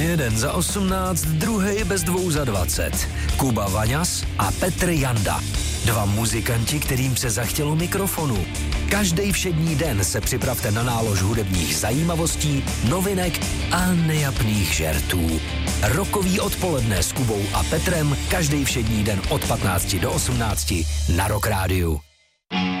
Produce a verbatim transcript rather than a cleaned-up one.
Jeden za osmnáct, druhej bez dvou za dvacet. Kuba Vaňas a Petr Janda. Dva muzikanti, kterým se zachtělo mikrofonu. Každý všední den se připravte na nálož hudebních zajímavostí, novinek a nejapných žertů. Rokový odpoledne s Kubou a Petrem každý všední den od patnácti do osmnácti na Rock Rádiu.